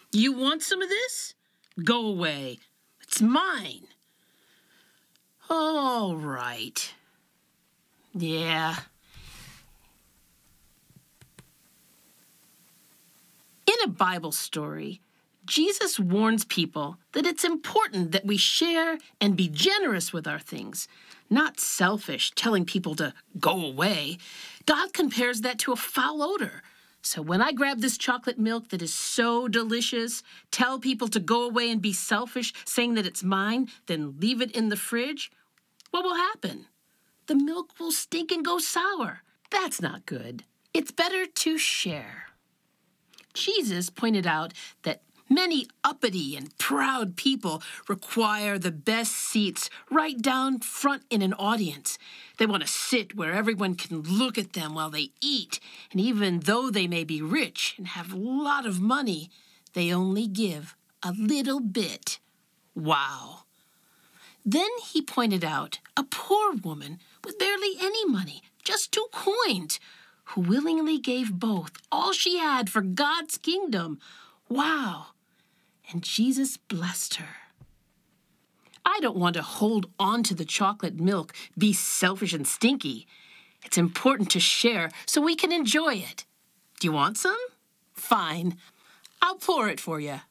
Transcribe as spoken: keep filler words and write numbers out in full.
You want some of this? Go away. It's mine. All right. Yeah. In a Bible story, Jesus warns people that it's important that we share and be generous with our things, not selfish, telling people to go away. God compares that to a foul odor. So when I grab this chocolate milk that is so delicious, tell people to go away and be selfish, saying that it's mine, then leave it in the fridge, what will happen? The milk will stink and go sour. That's not good. It's better to share. Jesus pointed out that many uppity and proud people require the best seats right down front in an audience. They want to sit where everyone can look at them while they eat. And even though they may be rich and have a lot of money, they only give a little bit. Wow. Then he pointed out a poor woman with barely any money, just two coins, who willingly gave both, all she had for God's kingdom. Wow. And Jesus blessed her. I don't want to hold on to the chocolate milk, be selfish and stinky. It's important to share so we can enjoy it. Do you want some? Fine. I'll pour it for you.